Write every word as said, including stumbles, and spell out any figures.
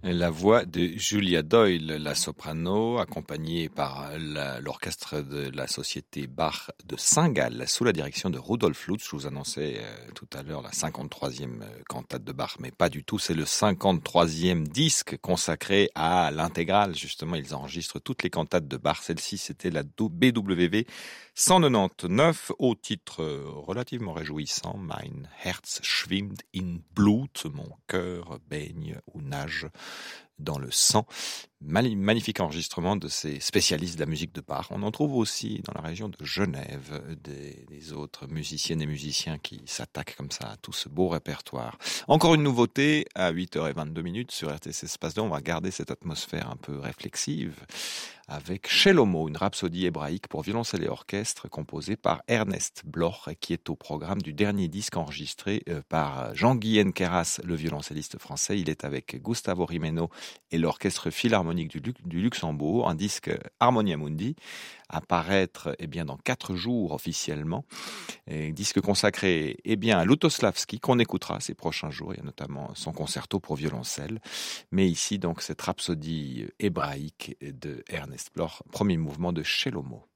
La voix de Julia Doyle, la soprano, accompagnée par la- l'orchestre de la Société Bach de Saint-Gall, sous la direction de Rudolf Lutz. Je vous annonçais euh, tout à l'heure la cinquante-troisième euh, cantate de Bach, mais pas du tout. C'est le cinquante-troisième disque consacré à l'intégrale. Justement, ils enregistrent toutes les cantates de Bach. Celle-ci, c'était la B W V cent quatre-vingt-dix-neuf, au titre euh, relativement réjouissant, Mein Herz schwimmt in Blut, mon cœur baigne ou nage dans le sang. Mali- magnifique enregistrement de ces spécialistes de la musique de Bach. On en trouve aussi dans la région de Genève des, des autres musiciennes et musiciens qui s'attaquent comme ça à tout ce beau répertoire. Encore une nouveauté à huit heures vingt-deux minutes sur R T C Espace deux. On va garder cette atmosphère un peu réflexive avec Shelomo, une rhapsodie hébraïque pour violoncelle et orchestre composée par Ernest Bloch, qui est au programme du dernier disque enregistré euh, par Jean-Guy Keras, le violoncelliste français. Il est avec Gustavo Rimeno et l'orchestre philharmonique du, Lu- du Luxembourg, un disque Harmonia Mundi, à paraître eh bien, dans quatre jours officiellement. Et disque consacré eh bien, à Lutoslavski, qu'on écoutera ces prochains jours. Il y a notamment son concerto pour violoncelle. Mais ici, donc, cette rhapsodie hébraïque de Ernest Bloch, premier mouvement de Shelomo.